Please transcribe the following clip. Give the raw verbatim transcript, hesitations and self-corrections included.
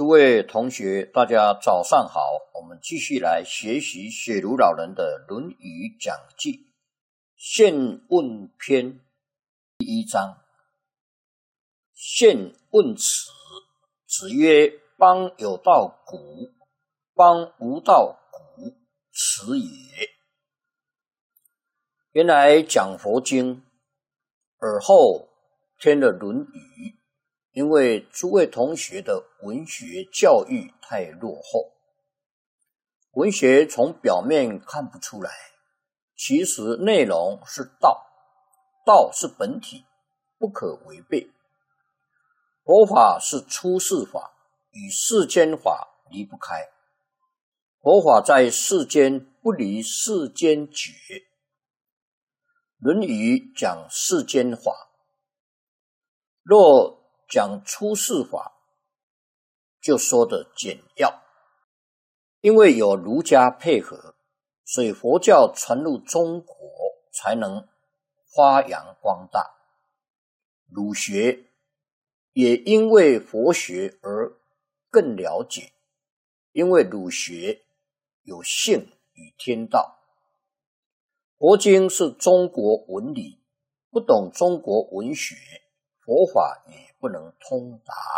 诸位同学，大家早上好。我们继续来学习雪茹老人的《论语讲记》宪问篇第一章。宪问子，子曰：邦有道古，邦无道古，耻也。原来讲佛经，尔后添了《论语》。因为诸位同学的文学教育太落后，文学从表面看不出来，其实内容是道，道是本体，不可违背。佛法是出世法，与世间法离不开。佛法在世间，不离世间觉。论语讲世间法，若讲出世法，就说的简要。因为有儒家配合，所以佛教传入中国才能发扬光大。儒学也因为佛学而更了解，因为儒学有性与天道。佛经是中国文理，不懂中国文学，佛法也不能通达。